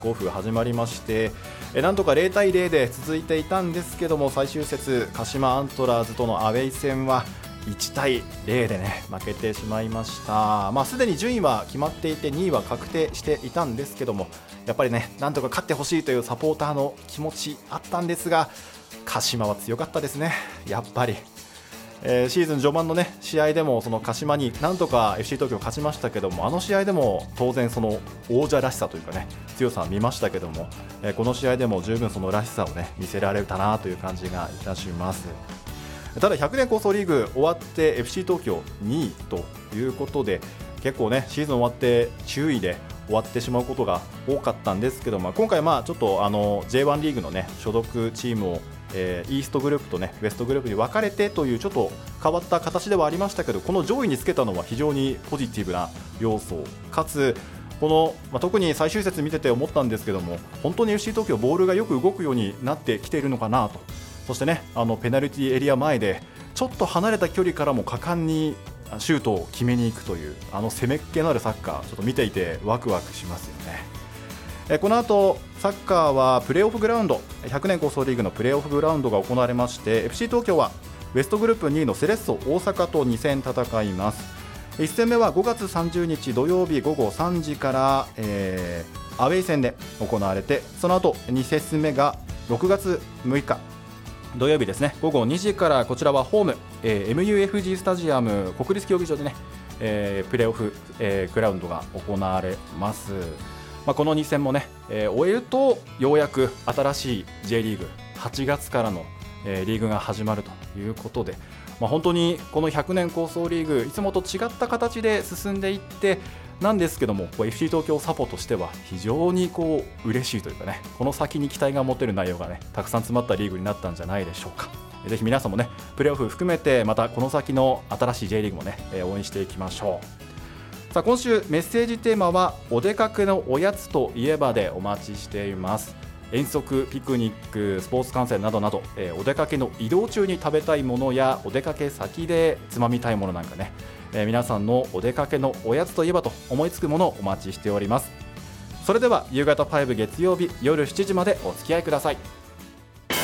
ゴフ始まりまして、なんとか0対0で続いていたんですけども、最終節鹿島アントラーズとのアウェイ戦は1対0でね負けてしまいました。すでに順位は決まっていて2位は確定していたんですけども、やっぱりねなんとか勝ってほしいというサポーターの気持ちあったんですが、鹿島は強かったですね。やっぱりシーズン序盤のね試合でもその鹿島になんとか FC 東京勝ちましたけども、あの試合でも当然その王者らしさというかね強さは見ましたけども、この試合でも十分そのらしさをね見せられたなという感じがいたします。ただ100年構想リーグ終わって FC 東京2位ということで、結構ねシーズン終わって9位で終わってしまうことが多かったんですけども、今回ちょっとJ1 リーグのね所属チームをイーストグループとねウエストグループに分かれてというちょっと変わった形ではありましたけど、この上位につけたのは非常にポジティブな要素かつ、この、特に最終節見てて思ったんですけども、本当に FC 東京ボールがよく動くようになってきているのかなと。そしてねペナルティエリア前でちょっと離れた距離からも果敢にシュートを決めに行くという攻めっ気のあるサッカー、ちょっと見ていてワクワクしますよね。この後サッカーはプレーオフグラウンド、100年構想リーグのプレーオフグラウンドが行われまして、 FC 東京はウエストグループ2位のセレッソ大阪と2戦戦います。1戦目は5月30日土曜日午後3時から、アウェイ戦で行われて、その後2節目が6月6日土曜日ですね、午後2時から、こちらはホーム、MUFG スタジアム国立競技場でね、プレーオフ、グラウンドが行われます。この2戦もね、終えるとようやく新しい J リーグ8月からの、リーグが始まるということで、本当にこの100年構想リーグいつもと違った形で進んでいってなんですけども、FC 東京サポとしては非常に嬉しいというかね、この先に期待が持てる内容がねたくさん詰まったリーグになったんじゃないでしょうか。ぜひ皆さんもねプレーオフ含めてまたこの先の新しい J リーグもね応援していきましょう。さあ今週メッセージテーマはお出かけのおやつといえばでお待ちしています。遠足、ピクニック、スポーツ観戦などなど、お出かけの移動中に食べたいものやお出かけ先でつまみたいものなんかね、皆さんのお出かけのおやつといえばと思いつくものをお待ちしております。それでは夕方5月曜日夜7時までお付き合いください。